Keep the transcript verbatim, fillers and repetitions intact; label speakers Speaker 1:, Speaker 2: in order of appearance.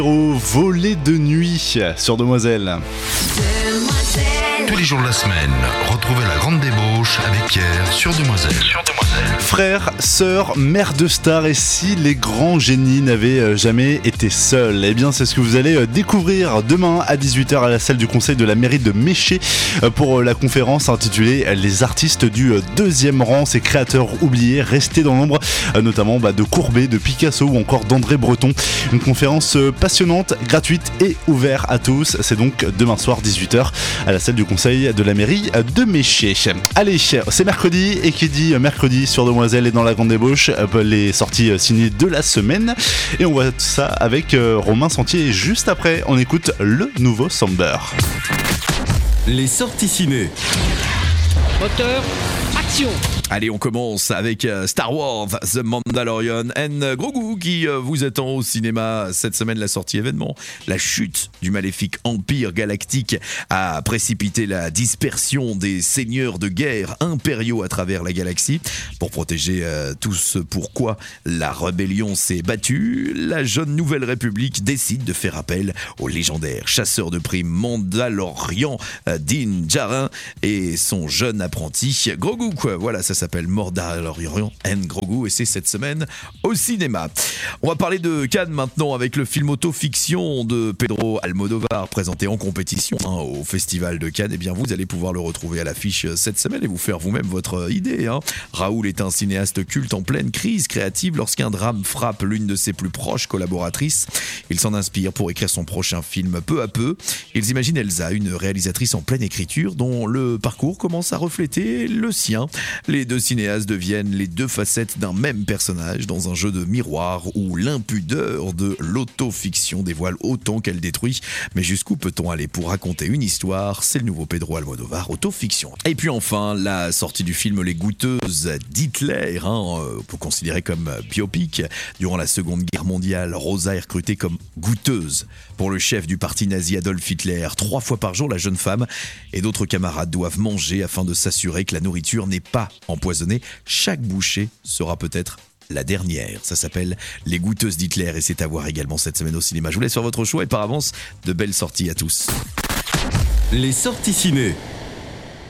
Speaker 1: Voler de nuit sur Demoiselle.
Speaker 2: Tous les jours de la semaine, retrouvez la grande débauche avec Pierre sur Demoiselle. Sur Demoiselle.
Speaker 1: Frères, sœurs, mère de stars, et si les grands génies n'avaient jamais été seuls? Eh bien, c'est ce que vous allez découvrir demain à dix-huit heures à la salle du conseil de la mairie de Méché pour la conférence intitulée Les artistes du deuxième rang, ces créateurs oubliés, restés dans l'ombre, notamment bah, de Courbet, de Picasso ou encore d'André Breton. Une conférence passionnante, gratuite et ouverte à tous. C'est donc demain soir dix-huit heures à la salle du conseil de la mairie de Méché. Allez, c'est mercredi, et qui dit mercredi sur Demoiselle et dans la grande débauche, les sorties ciné de la semaine. Et on voit ça avec Romain Sentier. Juste après, on écoute le nouveau Samber.
Speaker 3: Les sorties ciné.
Speaker 4: Moteur, action.
Speaker 5: Allez, on commence avec Star Wars The Mandalorian and Grogu qui vous attend au cinéma cette semaine. La sortie événement, la chute du maléfique empire galactique a précipité la dispersion des seigneurs de guerre impériaux à travers la galaxie. Pour protéger euh, tout ce pourquoi la rébellion s'est battue, la jeune Nouvelle République décide de faire appel au légendaire chasseur de primes Mandalorian euh, Din Djarin et son jeune apprenti Grogu, quoi. Voilà, ça s'appelle Mandalorian and Grogu et c'est cette semaine au cinéma. On va parler de Cannes maintenant avec le film auto-fiction de Pedro Almodóvar présenté en compétition hein, au Festival de Cannes. Et bien vous allez pouvoir le retrouver à l'affiche cette semaine et vous faire vous-même votre idée. Hein. Raoul est un cinéaste culte en pleine crise créative lorsqu'un drame frappe l'une de ses plus proches collaboratrices. Il s'en inspire pour écrire son prochain film peu à peu. Ils imaginent Elsa, une réalisatrice en pleine écriture dont le parcours commence à refléter le sien. Les deux cinéastes deviennent les deux facettes d'un même personnage dans un jeu de miroir où l'impudeur de l'autofiction dévoile autant qu'elle détruit. Mais jusqu'où peut-on aller pour raconter une histoire? C'est le nouveau Pedro Almodóvar, autofiction. Et puis enfin, la sortie du film Les Goûteuses d'Hitler, hein, on peut considérer comme biopic. Durant la Seconde Guerre mondiale, Rosa est recrutée comme goûteuse pour le chef du parti nazi Adolf Hitler. Trois fois par jour, la jeune femme et d'autres camarades doivent manger afin de s'assurer que la nourriture n'est pas empoisonnée. Chaque bouchée sera peut-être la dernière. Ça s'appelle Les Goûteuses d'Hitler et c'est à voir également cette semaine au cinéma. Je vous laisse faire votre choix et par avance, de belles sorties à tous.
Speaker 3: Les sorties ciné.